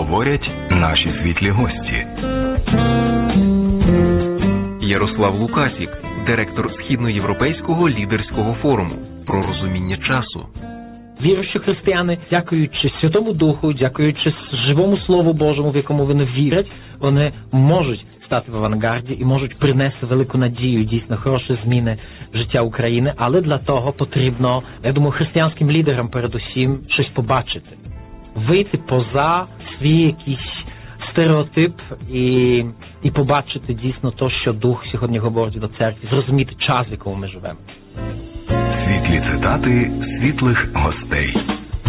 говорять наші світлі гості. Ярослав Лукасік, директор Східноєвропейського лідерського форуму про розуміння часу. Віруючі християни, дякуючи Святому Духу, дякуючи живому Слову Божому, в якому вони вірять, вони можуть стати в авангарді і можуть принести велику надію, дійсно хороші зміни в життя України, але для того потрібно, я думаю, християнським лідерам передусім щось побачити. Вийти поза свій якийсь стереотип і побачити дійсно то, що Дух сьогодні говорить до церкви, зрозуміти час, в якому ми живемо. Світлі цитати світлих гостей.